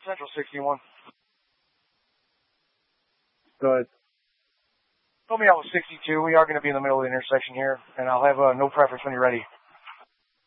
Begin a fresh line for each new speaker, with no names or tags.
Central 61.
Go ahead.
Told me I was 62. We are going to be in the middle of the intersection here, and I'll have no preference when you're ready.